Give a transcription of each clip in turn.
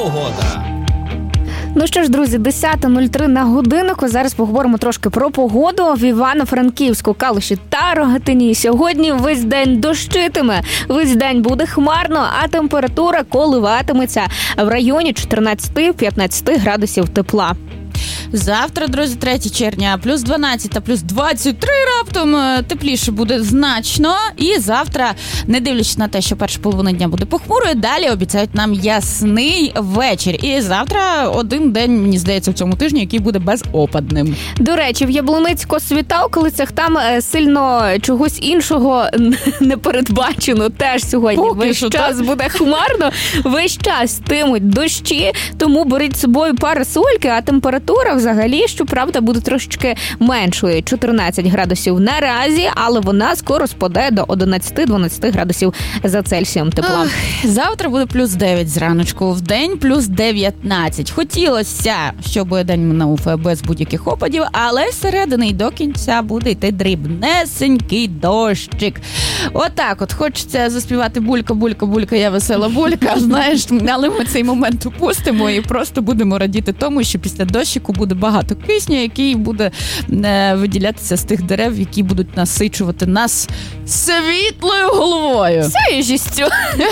Погода. Ну що ж, друзі, 10:03 на годиннику. Зараз поговоримо трошки про погоду. В Івано-Франківську, Калуші та Рогатині сьогодні весь день дощитиме. Весь день буде хмарно, а температура коливатиметься в районі 14-15 градусів тепла. Завтра, друзі, 3 червня, плюс 12 та плюс 23 раптом тепліше буде значно. І завтра, не дивлячись на те, що перша половина дня буде похмурою, далі обіцяють нам ясний вечір. І завтра один день, мені здається, в цьому тижні, який буде безопадним. До речі, в Яблуницько-Світалковицях там сильно чогось іншого не передбачено теж сьогодні. Весь час буде хмарно, весь час тимуть дощі, тому беріть з собою парасольки, а температура взагалі, щоправда, буде трошечки меншою. 14 градусів наразі, але вона скоро спаде до 11-12 градусів за Цельсієм тепла. Завтра буде плюс 9 зраночку, в день плюс 19. Хотілося, щоб день минув без будь-яких опадів, але зсередини і до кінця буде йти дрібнесенький дощик. Отак от хочеться заспівати булька, булька, булька, я весела булька, знаєш, але ми цей момент упустимо і просто будемо радіти тому, що після дощику буде багато кисню, який буде виділятися з тих дерев, які будуть насичувати нас світлою головою. Свіжістю.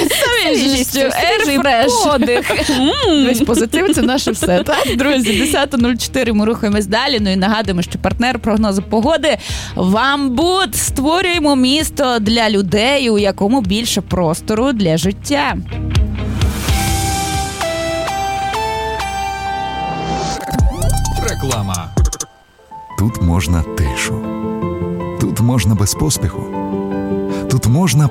Ерфреш. Весь позитив – це наше все. Так, друзі, 10:04 ми рухаємось далі. Ну і нагадуємо, що партнер прогнозу погоди «Вамбуд». Створюємо місто для людей, у якому більше простору для життя. Реклама. Тут можна тишу. Тут можна без поспіху. Тут можна